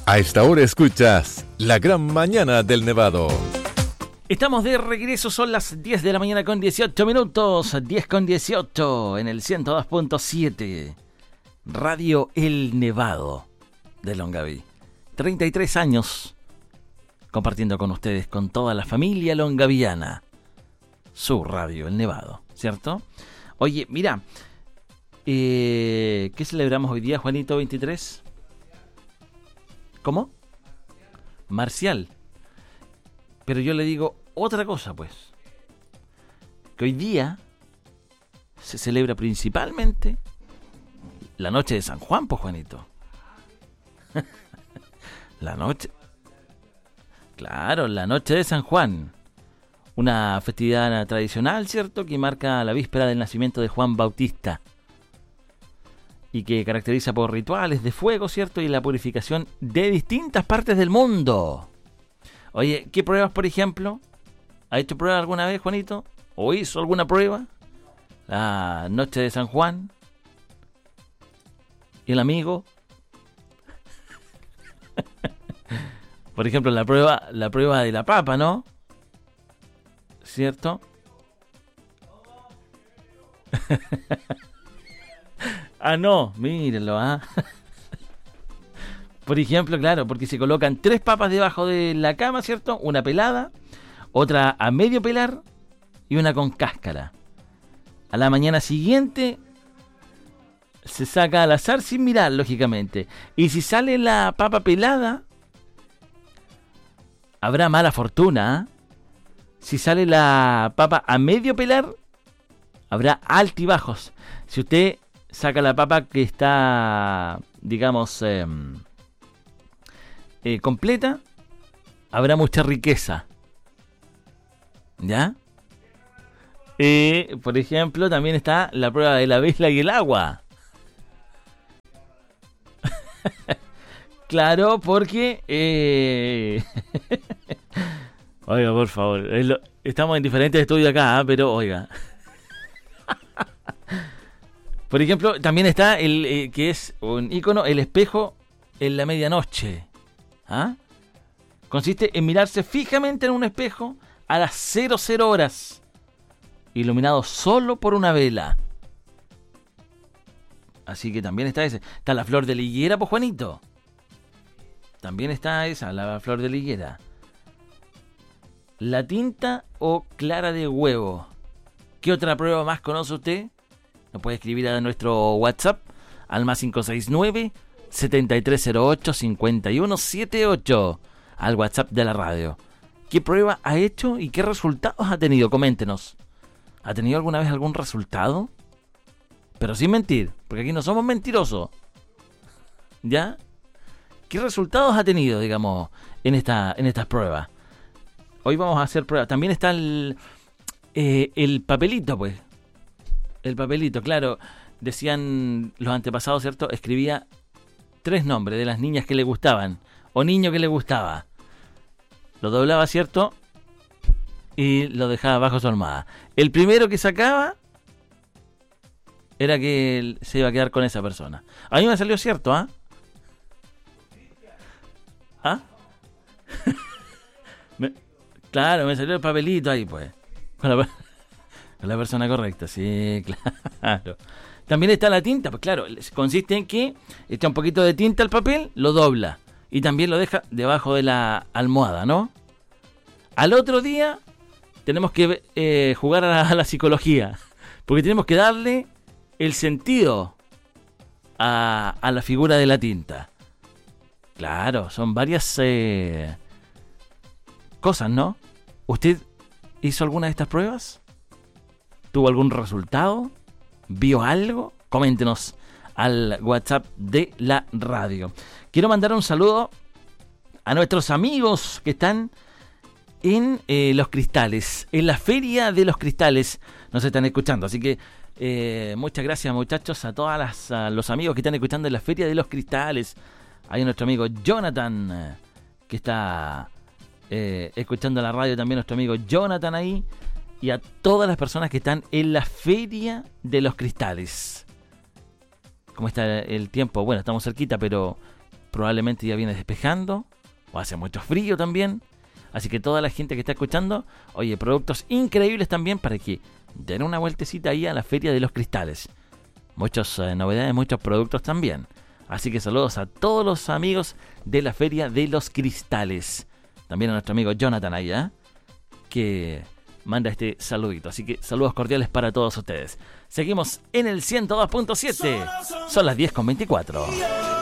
A esta hora escuchas La Gran Mañana del Nevado. Estamos de regreso, son las 10 de la mañana con 18 minutos, 10 con 18 en el 102.7, Radio El Nevado de Longaví. 33 años compartiendo con ustedes, con toda la familia longaviana, su Radio El Nevado, ¿cierto? Oye, mira, ¿qué celebramos hoy día, Juanito 23? ¿Cómo? Marcial. Pero yo le digo otra cosa, pues. Que hoy día se celebra principalmente la noche de San Juan, pues, Juanito. La noche... Claro, la noche de San Juan. Una festividad tradicional, ¿cierto? Que marca la víspera del nacimiento de Juan Bautista. Y que caracteriza por rituales de fuego, ¿cierto? Y la purificación de distintas partes del mundo. Oye, ¿qué pruebas, por ejemplo? ¿Ha hecho prueba alguna vez, Juanito? ¿O hizo alguna prueba? La noche de San Juan. ¿Y el amigo? Por ejemplo, la prueba de la papa, ¿no? ¿Cierto? Ah, no, mírenlo, ¿ah? Por ejemplo, claro, porque se colocan 3 papas debajo de la cama, ¿cierto? Una pelada, otra a medio pelar y una con cáscara. A la mañana siguiente se saca al azar sin mirar, lógicamente. Y si sale la papa pelada, habrá mala fortuna, ¿eh? Si sale la papa a medio pelar, habrá altibajos. Si usted saca la papa que está, digamos, completa, habrá mucha riqueza. ¿Ya? Por ejemplo, también está la prueba de la vela y el agua. Claro, porque... Oiga, por favor. Estamos en diferentes estudios acá, ¿eh? Pero oiga. Por ejemplo, también está el que es un ícono, el espejo en la medianoche. ¿Ah? Consiste en mirarse fijamente en un espejo a las 00 horas, iluminado solo por una vela. Así que también está ese. Está la flor de la higuera, pues, Juanito. También está esa, la flor de la higuera. La tinta o clara de huevo. ¿Qué otra prueba más conoce usted? Nos puede escribir a nuestro WhatsApp al más 569-7308-5178 al WhatsApp de la radio. ¿Qué prueba ha hecho y qué resultados ha tenido? Coméntenos. ¿Ha tenido alguna vez algún resultado? Pero sin mentir, porque aquí no somos mentirosos. ¿Ya? ¿Qué resultados ha tenido, digamos, en estas pruebas? Hoy vamos a hacer pruebas. También está el papelito, pues. El papelito, claro. Decían los antepasados, ¿cierto? Escribía 3 nombres de las niñas que le gustaban. O niño que le gustaba. Lo doblaba, ¿cierto? Y lo dejaba bajo su almohada. El primero que sacaba era que se iba a quedar con esa persona. A mí me salió cierto, ¿ah? ¿Ah? Claro, me salió el papelito ahí, pues. Con la persona correcta, sí, claro. También está la tinta, pues claro, consiste en que echa un poquito de tinta al papel, lo dobla y también lo deja debajo de la almohada, ¿no? Al otro día tenemos que jugar a la psicología, porque tenemos que darle el sentido a la figura de la tinta. Claro, son varias cosas, ¿no? ¿Usted hizo alguna de estas pruebas? ¿Tuvo algún resultado? ¿Vio algo? Coméntenos al WhatsApp de la radio. Quiero mandar un saludo a nuestros amigos que están en Los Cristales, en la Feria de los Cristales. Nos están escuchando, así que muchas gracias, muchachos, a los amigos que están escuchando en la Feria de los Cristales. Hay nuestro amigo Jonathan que está escuchando la radio, también nuestro amigo Jonathan ahí, y a todas las personas que están en la Feria de los Cristales. ¿Cómo está el tiempo? Bueno, estamos cerquita, pero probablemente ya viene despejando, o hace mucho frío también. Así que toda la gente que está escuchando, oye, productos increíbles también para que den una vueltecita ahí a la Feria de los Cristales. Muchas novedades, muchos productos también. Así que saludos a todos los amigos de la Feria de los Cristales. También a nuestro amigo Jonathan allá, que manda este saludito. Así que saludos cordiales para todos ustedes. Seguimos en el 102.7. Son las 10:24.